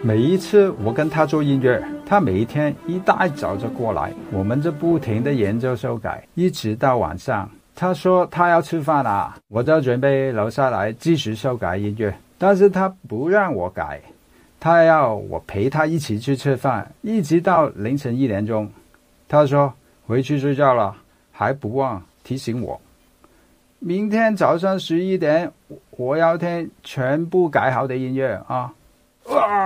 每一次我跟他做音乐，他每一天一大早就过来，我们就不停的研究修改，一直到晚上。他说他要吃饭啊，我就准备留下来继续修改音乐，但是他不让我改，他要我陪他一起去吃饭，一直到凌晨1点钟。他说回去睡觉了，还不忘提醒我，明天早上11点我要听全部改好的音乐啊。